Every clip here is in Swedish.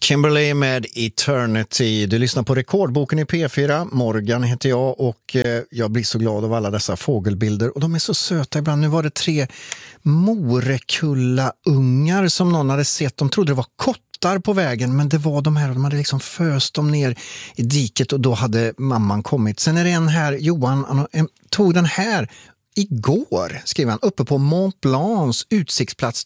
Kimberly med Eternity. Du lyssnar på Rekordboken i P4. Morgan heter jag och jag blir så glad av alla dessa fågelbilder. Och de är så söta ibland. Nu var det 3 morekulla-ungar som någon hade sett. De trodde det var kottar på vägen, men det var de här. De hade liksom föst dem ner i diket och då hade mamman kommit. Sen är det en här, Johan, han tog den här igår, skriver han, uppe på Mont Blancs utsiktsplats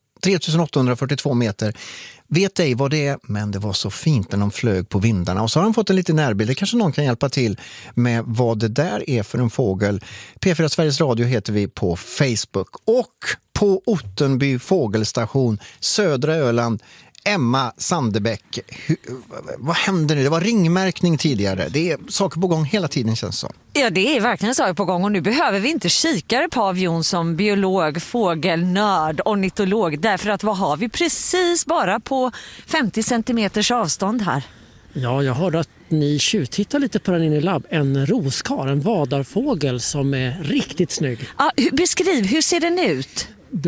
3842 meter. Vet ej vad det är, men det var så fint när de flög på vindarna. Och så har han fått en liten närbild. Det kanske någon kan hjälpa till med vad det där är för en fågel. P4 Sveriges Radio heter vi på Facebook. Och på Ottenby fågelstation, södra Öland, Emma Sandebäck. Vad händer nu? Det var ringmärkning tidigare. Det är saker på gång hela tiden, känns så. Ja, det är verkligen saker på gång och nu behöver vi inte kikare Pav Jonsson, biolog, fågelnörd, ornitolog. Därför att vad har vi precis bara på 50 centimeters avstånd här? Ja, jag hörde att ni tjuvtittar lite på den inne i labb. En roskar, en vadarfågel som är riktigt snygg. Ja, beskriv, hur ser den ut?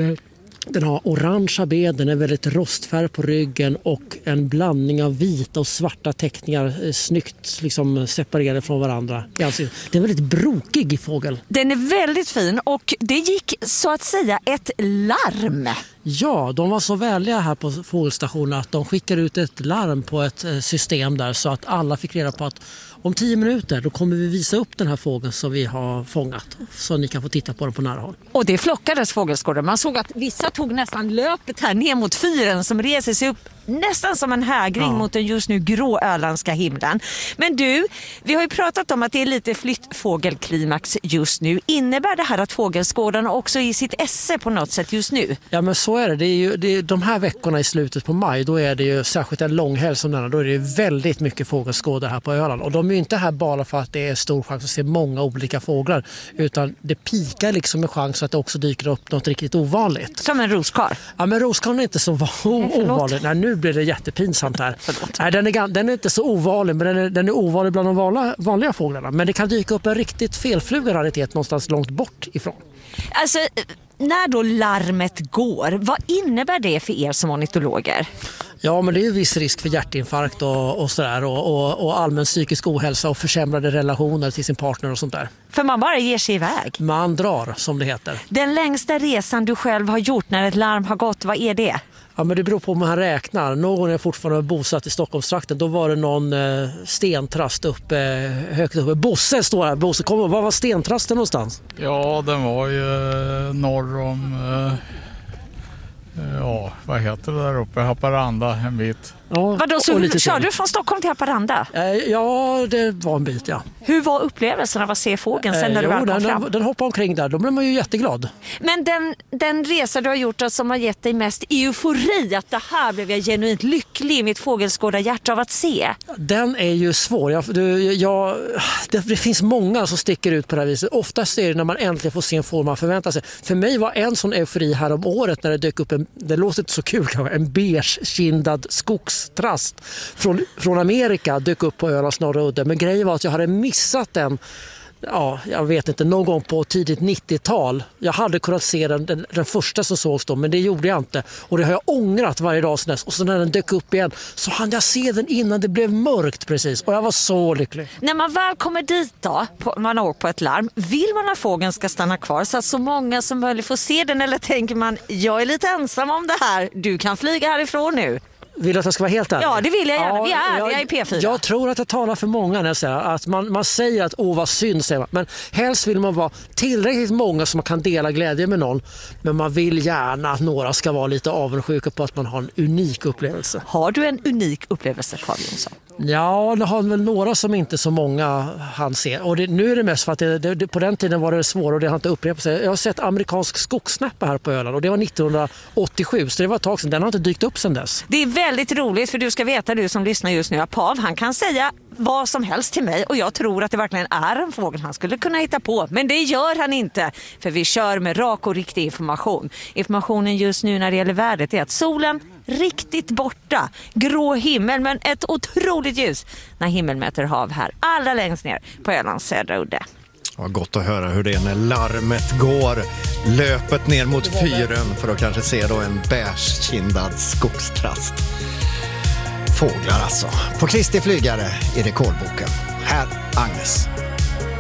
Den har orangea ben, den är väldigt rostfärg på ryggen och en blandning av vita och svarta teckningar snyggt liksom separerade från varandra. Det är en väldigt brokig fågel. Den är väldigt fin och det gick så att säga ett larm. Ja, de var så vänliga här på fågelstationen att de skickade ut ett larm på ett system där så att alla fick reda på att om 10 minuter då kommer vi visa upp den här fågeln som vi har fångat så ni kan få titta på den på nära håll. Och det flockades fågelskådare. Man såg att vissa tog nästan löpet här ner mot fyren som reser sig upp nästan som en hägring mot den just nu grå öländska himlen. Men du, vi har ju pratat om att det är lite flyttfågelklimax just nu. Innebär det här att fågelskådarna också är i sitt esse på något sätt just nu? Ja, men så är det. Det är de här veckorna i slutet på maj, då är det ju särskilt en långhelg som denna, då är det väldigt mycket fågelskådare här på Öland. Och de är ju inte här bara för att det är stor chans att se många olika fåglar, utan det pikar liksom med chans att det också dyker upp något riktigt ovanligt. Som en roskar? Ja, men roskar är inte så ovanlig. Nej, nu blir det jättepinsamt här. Nej, den är inte så ovanlig, men den är ovanlig bland de vanliga fåglarna. Men det kan dyka upp en riktigt felflugad raritet någonstans långt bort ifrån. Alltså, när då larmet går, vad innebär det för er som ornitologer? Ja, men det är ju viss risk för hjärtinfarkt och sådär och allmän psykisk ohälsa och försämrade relationer till sin partner och sånt där. För man bara ger sig iväg? Man drar, som det heter. Den längsta resan du själv har gjort när ett larm har gått, vad är det? Ja, men det beror på om man räknar. Någon är fortfarande bosatt i Stockholmstrakten. Då var det någon stentrast uppe, högt uppe. Bosse står här. Bosse, var var stentrasten någonstans? Ja, den var ju norr om... vad heter det där uppe? Haparanda en bit. Ja, vadå, så kör du från Stockholm till Haparanda? Ja, det var en bit, ja. Hur var upplevelsen av att se fågeln sen när du väl kom fram? Den hoppade omkring där, då blev man ju jätteglad. Men den resa du har gjort som har gett dig mest eufori, att det här blev jag genuint lycklig i mitt fågelskådarhjärta av att se. Den är ju svår. Det finns många som sticker ut på det här viset. Oftast är det när man äntligen får se en fågel man förväntar sig. För mig var en sån eufori här om året när det dök upp det låter inte så kul kanske, en beige-kindad skogstrast från Amerika dök upp på Ölands norra udde. Men grejen var att jag hade missat den, jag vet inte, någon gång på tidigt 90-tal. Jag hade kunnat se den första som sågs då, men det gjorde jag inte. Och det har jag ångrat varje dag sedan dess. Och så när den dök upp igen så hann jag se den innan det blev mörkt precis. Och jag var så lycklig. När man väl kommer dit då, man åker på ett larm, vill man att fågeln ska stanna kvar så att så många som möjligt får se den, eller tänker man, jag är lite ensam om det här, du kan flyga härifrån nu? Vill att jag ska vara helt ärlig? Ja, det vill jag gärna. Vi är ärliga i P4. Jag tror att jag talar för många när jag säger att man säger att vad synd, säger man. Men helst vill man vara tillräckligt många som man kan dela glädje med någon. Men man vill gärna att några ska vara lite avundsjuka på att man har en unik upplevelse. Har du en unik upplevelse, Carl Jonsson? Ja, det har väl några som inte så många han ser. Och nu är det mest för att på den tiden var det svårt och det har inte upprepat sig. Jag har sett amerikansk skogssnäppa här på Öland och det var 1987, så det var ett tag sedan. Den har inte dykt upp sedan dess. Det är väldigt roligt, för du ska veta, du som lyssnar just nu, att Pav, han kan säga vad som helst till mig och jag tror att det verkligen är en fågel han skulle kunna hitta på. Men det gör han inte, för vi kör med rak och riktig information. Informationen just nu när det gäller vädret är att solen riktigt borta, grå himmel men ett otroligt ljus när himmel möter hav här allra längst ner på Ölands södra udde. Ja, gott att höra hur det är när larmet går, löpet ner mot fyren för att kanske se då en beige-kindad skogstrast. fåglar alltså. På Kristi flygare i rekordboken. Här Agnes.